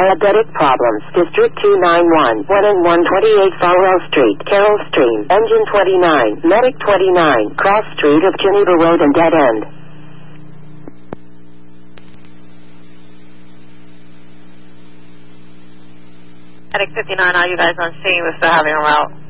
diabetic problems. District 291, 1 and 128 Falwell Street, Carroll Stream, Engine 29, Medic 29, Cross Street of Geneva Road and Dead End. Medic 59, are you guys on scene? We're still having a route.